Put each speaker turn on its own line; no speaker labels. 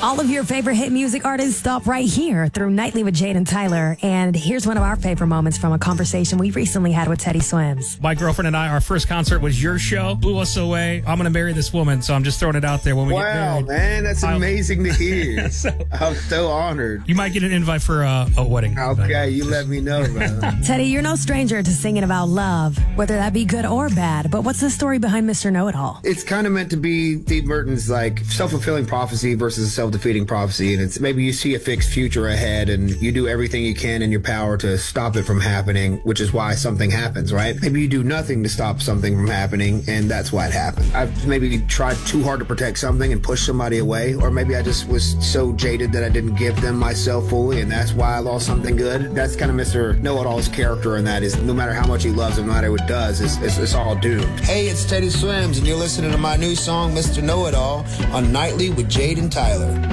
All of your favorite hit music artists stop right here through Nightly with Jade and Tyler. And here's one of our favorite moments from a conversation we recently had with Teddy Swims.
My girlfriend and I, our first concert was your show. Blew us away. I'm going to marry this woman, so I'm just throwing it out there when we get married.
Wow, man, that's amazing to hear.
So,
I'm so honored.
you might get an invite for a wedding.
Okay, you let me know, brother.
Teddy, you're no stranger to singing about love, whether that be good or bad. But what's the story behind Mr. Know-It-All?
It's kind of meant to be Steve Merton's like self-fulfilling prophecy versus a self-defeating prophecy. And it's maybe you see a fixed future ahead and you do everything you can in your power to stop it from happening, which is why something happens, right? Maybe you do nothing to stop something from happening, and that's why it happened. I've maybe tried too hard to protect something and push somebody away, or maybe I just was so jaded that I didn't give them myself fully, and that's why I lost something good. That's kind of Mr. Know-It-All's character, and that is no matter how much he loves him, no matter what it does, it's all doomed. Hey, it's Teddy Swims, and you're listening to my new song, Mr. Know-It-All, on Nightly with Jade and Tyler.